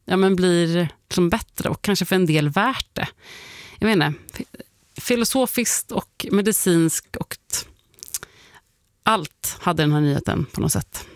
blir liksom bättre och kanske för en del värt det. Jag menar, filosofiskt och medicinskt och allt hade den här nyheten på något sätt.